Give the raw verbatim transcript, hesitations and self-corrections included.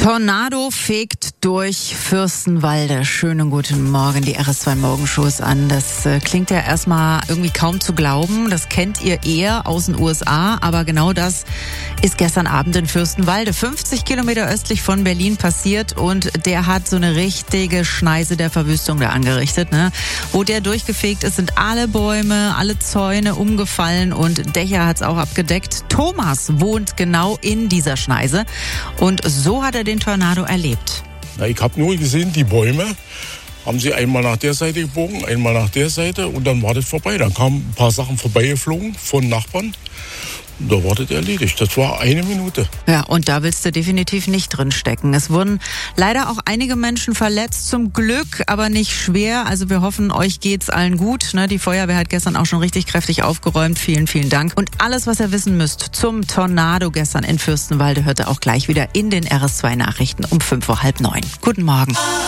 Tornado fegt durch Fürstenwalde. Schönen guten Morgen, die R S zwei Morgenshow ist an. Das äh, klingt ja erstmal irgendwie kaum zu glauben. Das kennt ihr eher aus den U S A, aber genau das ist gestern Abend in Fürstenwalde, fünfzig Kilometer östlich von Berlin passiert, und der hat so eine richtige Schneise der Verwüstung da angerichtet, ne? Wo der durchgefegt ist, sind alle Bäume, alle Zäune umgefallen und Dächer hat's auch abgedeckt. Thomas wohnt genau in dieser Schneise und so hat er den Tornado erlebt. Na, ich habe nur gesehen, die Bäume haben sie einmal nach der Seite gebogen, einmal nach der Seite, und dann war das vorbei. Dann kamen ein paar Sachen vorbeigeflogen von Nachbarn. Und da war das erledigt. Das war eine Minute. Ja, und da willst du definitiv nicht drin stecken. Es wurden leider auch einige Menschen verletzt, zum Glück, aber nicht schwer. Also wir hoffen, euch geht's allen gut. Ne, die Feuerwehr hat gestern auch schon richtig kräftig aufgeräumt. Vielen, vielen Dank. Und alles, was ihr wissen müsst zum Tornado gestern in Fürstenwalde, hört ihr auch gleich wieder in den R S zwei Nachrichten um fünf vor halb neun. Guten Morgen.